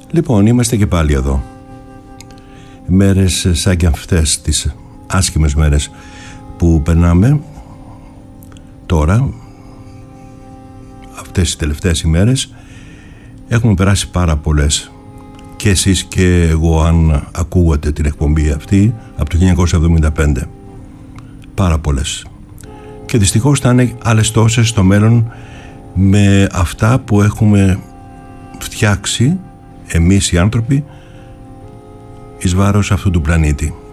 Λοιπόν, είμαστε και πάλι εδώ. Μέρες σαν και αυτές, τις άσχημες μέρες που περνάμε τώρα, αυτές οι τελευταίες ημέρες, έχουμε περάσει πάρα πολλές. Και εσείς και εγώ, αν ακούγατε την εκπομπή αυτή, από το 1975. Πάρα πολλές. Και δυστυχώς θα είναι άλλες τόσες στο μέλλον, με αυτά που έχουμε φτιάξει εμείς οι άνθρωποι εις βάρος αυτού του πλανήτη.